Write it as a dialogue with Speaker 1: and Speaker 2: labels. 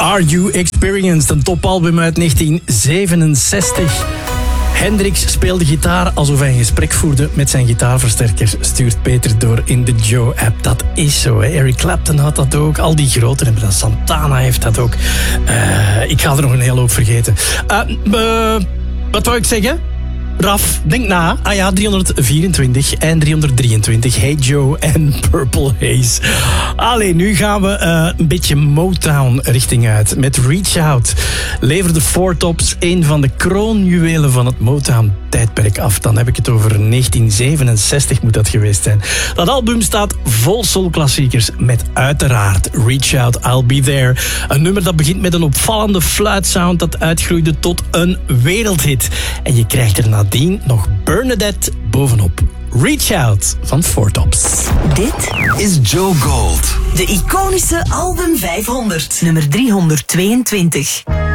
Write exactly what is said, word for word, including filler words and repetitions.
Speaker 1: Are You Experienced, een topalbum uit negentien zevenenzestig. Hendrix speelde gitaar alsof hij een gesprek voerde met zijn gitaarversterker, stuurt Peter door in de Joe-app. Dat is zo, hè. Eric Clapton had dat ook, al die grote hebben dat. Santana heeft dat ook. Uh, ik ga er nog een hele hoop vergeten. Uh, uh, wat wou ik zeggen? Raf, denk na. Ah ja, driehonderdvierentwintig en driehonderddrieëntwintig. Hey Joe en Purple Haze. Allee, nu gaan we uh, een beetje Motown richting uit. Met Reach Out leverde Four Tops een van de kroonjuwelen van het Motown-tijdperk af. Dan heb ik het over negentien zevenenzestig moet dat geweest zijn. Dat album staat vol soulklassiekers met uiteraard Reach Out, I'll Be There. Een nummer dat begint met een opvallende fluitsound dat uitgroeide tot een wereldhit. En je krijgt er nadien nog Bernadette bovenop. Reach Out van Four Tops.
Speaker 2: Dit
Speaker 3: is Joe Gold.
Speaker 2: De iconische album vijfhonderd, nummer driehonderdtweeëntwintig.